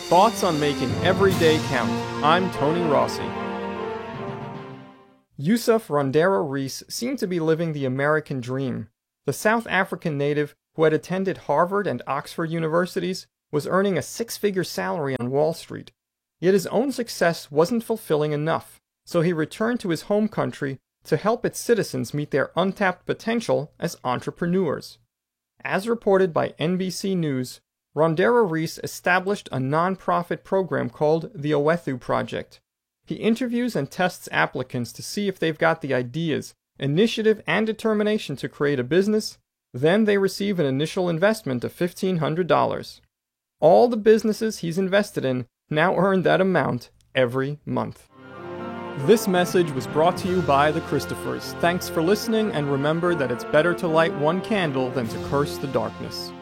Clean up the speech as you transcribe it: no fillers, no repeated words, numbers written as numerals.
Thoughts on making every day count. I'm Tony Rossi. Yusuf Rondero Reese seemed to be living the American dream. The South African native, who had attended Harvard and Oxford universities, was earning a six-figure salary on Wall Street. Yet his own success wasn't fulfilling enough, so he returned to his home country to help its citizens meet their untapped potential as entrepreneurs. As reported by NBC News, Rondero Reese established a non-profit program called the Owethu Project. He interviews and tests applicants to see if they've got the ideas, initiative, and determination to create a business. Then they receive an initial investment of $1,500. All the businesses he's invested in now earn that amount every month. This message was brought to you by the Christophers. Thanks for listening, and remember that it's better to light one candle than to curse the darkness.